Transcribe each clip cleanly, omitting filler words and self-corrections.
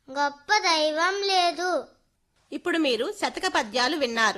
గొప్ప దైవం లేదు. ఇప్పుడు మీరు శతక పద్యాలు విన్నారు.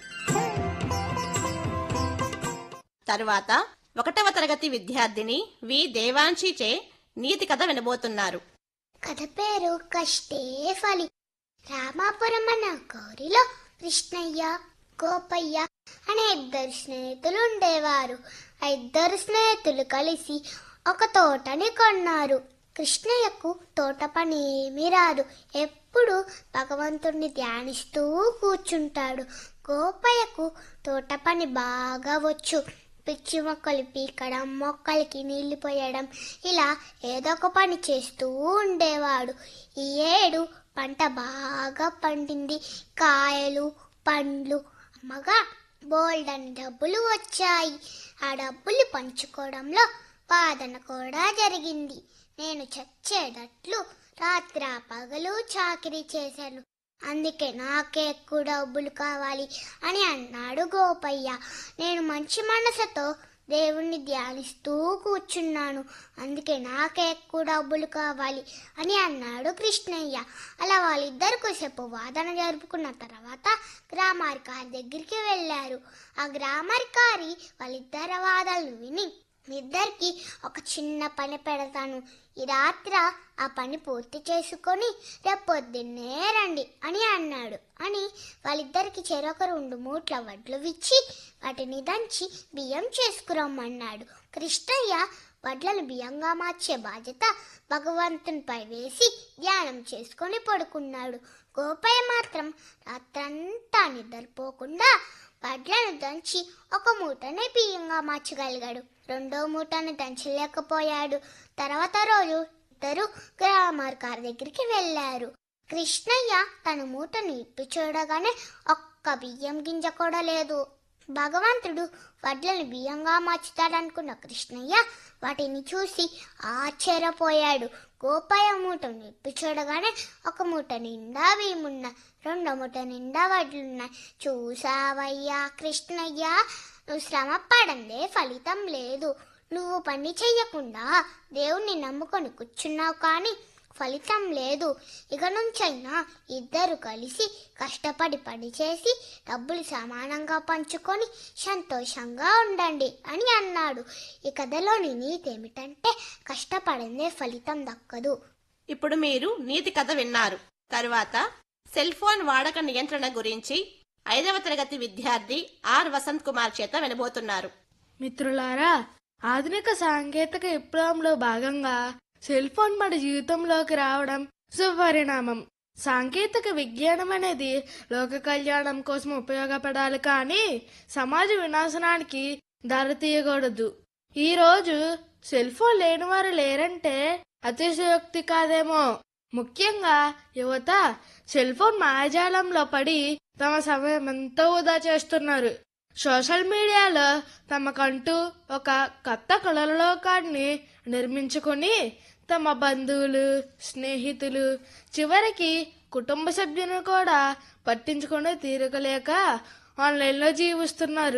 తరువాత 1వ తరగతి విద్యార్థిని వి దేవాంశి చే నీతి కథ వినబోతున్నారు. కథ పేరు కష్టే ఫలి. రామాపురం అన్న గౌరిలో కృష్ణయ్య, గోపయ్య అనే 2 స్నేహితులు ఉండేవారు. ఆ 2 స్నేహితులు కలిసి ఒక తోటని కొన్నారు. కృష్ణయ్యకు తోట పని ఏమీ రాదు. ఎప్పుడు భగవంతుడిని ధ్యానిస్తూ కూర్చుంటాడు. గోపయ్యకు తోట పని బాగా వచ్చు. పిచ్చి మొక్కలు పీకడం, మొక్కలకి నీళ్లు పోయడం, ఇలా ఏదో ఒక పని చేస్తూ ఉండేవాడు. ఈ ఏడు పంట బాగా పండింది. కాయలు, పండ్లు అమ్మగా బోల్డని డబ్బులు వచ్చాయి. ఆ డబ్బులు పంచుకోవడంలో వాదన కూడా జరిగింది. నేను చచ్చేటట్లు రాత్రి పగలు చాకిరీ చేశాను, అందుకే నాకే ఎక్కువ డబ్బులు కావాలి అని అన్నాడు గోపయ్య. నేను మంచి మనసుతో దేవుణ్ణి ధ్యానిస్తూ కూర్చున్నాను, అందుకే నాకే ఎక్కువ డబ్బులు కావాలి అని అన్నాడు కృష్ణయ్య. అలా వాళ్ళిద్దరు కొద్దిసేపు వాదన జరుపుకున్న తర్వాత గ్రామాధికారి దగ్గరికి వెళ్ళారు. ఆ గ్రామాధికారి వాళ్ళిద్దరి వాదనలు విని, మీ ఇద్దరికి ఒక చిన్న పని పెడతాను, ఈ రాత్రి ఆ పని పూర్తి చేసుకొని రేపు పొద్దున్నే రండి అని అన్నాడు. అని వాళ్ళిద్దరికి చెరొక 2 మూట్ల వడ్లు ఇచ్చి వాటిని దంచి బియ్యం చేసుకురమ్మన్నాడు. కృష్ణయ్య వడ్లను బియ్యంగా మార్చే బాధ్యత భగవంతునిపై వేసి ధ్యానం చేసుకొని పడుకున్నాడు. గోపయ్య మాత్రం రాత్రంతా నిద్రపోకుండా వడ్లను దంచి ఒక మూటనే బియ్యంగా మార్చగలిగాడు. 2వ మూటను దంచలేకపోయాడు. తర్వాత రోజు ఇద్దరు గ్రామాధికారి దగ్గరికి వెళ్ళారు. కృష్ణయ్య తన మూటను ఇప్పి చూడగానే ఒక్క బియ్యం గింజ కూడా లేదు. భగవంతుడు వడ్లను బియ్యంగా మార్చుతాడనుకున్న కృష్ణయ్య వాటిని చూసి ఆశ్చర్యపోయాడు. గోపయ్య మూటను ఇప్పి చూడగానే ఒక మూట నిండా బియ్యమున్నాయి, 2వ మూట నిండా వడ్లున్నాయి. చూసావయ్యా కృష్ణయ్య, నువ్వు శ్రమ పడందే ఫలితం లేదు. నువ్వు పని చెయ్యకుండా దేవుణ్ణి నమ్ముకొని కూర్చున్నావు, కానీ ఫలితం లేదు. ఇక నుంచైనా ఇద్దరు కలిసి కష్టపడి పని చేసి డబ్బులు సమానంగా పంచుకొని సంతోషంగా ఉండండి అని అన్నాడు. ఈ కథలోని నీతి ఏమిటంటే కష్టపడిందే ఫలితం దక్కదు. ఇప్పుడు మీరు నీతి కథ విన్నారు. తరువాత సెల్ ఫోన్ వాడక నియంత్రణ గురించి 5వ తరగతి విద్యార్థి ఆర్ వసంత్ కుమార్ చేత వినబోతున్నారు. మిత్రులారా, ఆధునిక సాంకేతిక విప్లవంలో భాగంగా సెల్ ఫోన్ మన జీవితంలోకి రావడం శుభపరిణామం. సాంకేతిక విజ్ఞానం అనేది లోక కళ్యాణం కోసం ఉపయోగపడాలి, కానీ సమాజ వినాశనానికి దారితీయకూడదు. ఈరోజు సెల్ ఫోన్ లేని వారు లేరంటే అతిశయోక్తి కాదేమో. ముఖ్యంగా యువత సెల్ ఫోన్ మాయాజాలంలో పడి తమ సమయం ఎంతో వృధా చేస్తున్నారు. సోషల్ మీడియాలో తమకంటూ ఒక కొత్త కళలోకాన్ని నిర్మించుకొని తమ బంధువులు, స్నేహితులు, చివరికి కుటుంబ సభ్యులను కూడా పట్టించుకునే తీరికలేక ఆన్లైన్లో జీవిస్తున్నారు.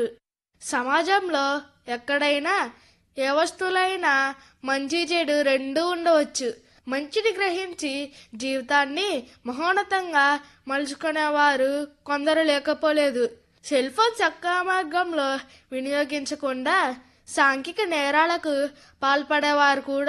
సమాజంలో ఎక్కడైనా ఏ వస్తువులైనా మంచి చెడు రెండూ ఉండవచ్చు. మంచిని గ్రహించి జీవితాన్ని మహోన్నతంగా మలుచుకునేవారు కొందరు లేకపోలేదు. సెల్ ఫోన్ చక్కగా మార్గంలో వినియోగించకుండా సాంఘిక నేరాలకు పాల్పడేవారు కూడా